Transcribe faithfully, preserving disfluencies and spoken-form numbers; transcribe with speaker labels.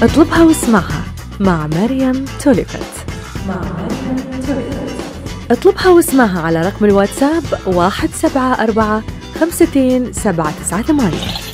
Speaker 1: اطلبها واسمعها مع مريم توليفت. مع مريم توليفت. اطلبها واسمعها على رقم الواتساب واحد سبعة أربعة خمستين سبعة تسعة ثمانية.